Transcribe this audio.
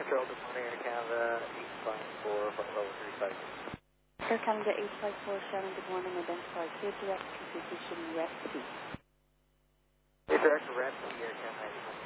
Control, good morning, Air Canada 854, flight level 35. Air Canada 854, Shannon, good morning. Identify clear direct to position rest. Hey, direct to rest, Air Canada 854.